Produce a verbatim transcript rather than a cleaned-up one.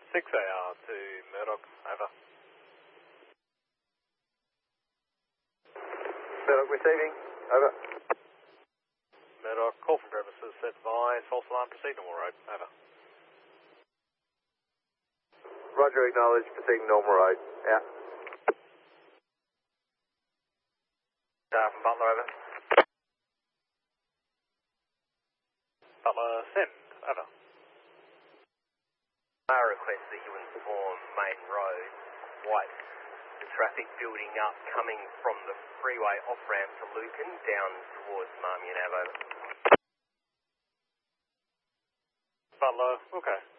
six A R to Murdoch, over. Murdoch receiving, over. Murdoch, call from premises, advise, false alarm, proceed normal road, over. Roger, acknowledge, proceeding normal road, out. Uh, from Butler, over. Butler, send, over. I request that you inform Main Road, White, the traffic building up coming from the freeway off-ramp to Lucan down towards Marmion Ave. Butler, okay.